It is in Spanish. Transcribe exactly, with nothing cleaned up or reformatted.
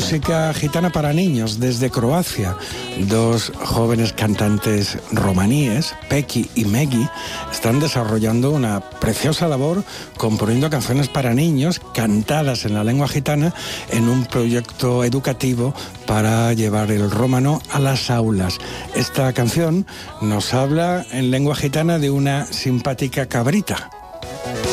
música gitana para niños desde Croacia. Dos jóvenes cantantes romaníes, Peki y Megi, están desarrollando una preciosa labor componiendo canciones para niños cantadas en la lengua gitana en un proyecto educativo para llevar el rómano a las aulas. Esta canción nos habla en lengua gitana de una simpática cabrita.